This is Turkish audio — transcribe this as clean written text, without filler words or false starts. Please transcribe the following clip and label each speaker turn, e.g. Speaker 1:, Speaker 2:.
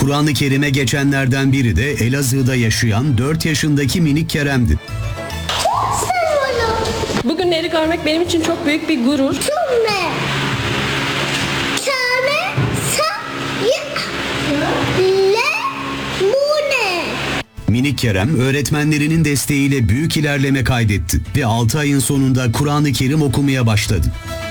Speaker 1: Kur'an-ı Kerim'e geçenlerden biri de Elazığ'da yaşayan 4 yaşındaki minik Kerem'di.
Speaker 2: Bugünleri görmek benim için çok büyük bir gurur.
Speaker 1: Minik Kerem öğretmenlerinin desteğiyle büyük ilerleme kaydetti ve 6 ayın sonunda Kur'an-ı Kerim okumaya başladı.